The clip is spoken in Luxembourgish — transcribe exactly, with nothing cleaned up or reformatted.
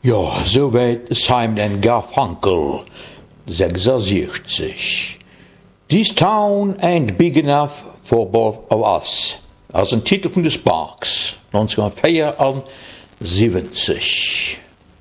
Ja, soweit Simon and Garfunkel, sechsundsechzig. This town ain't big enough for both of us. Als een titel van de Sparks, negenzehnhundertvierundsiebzig.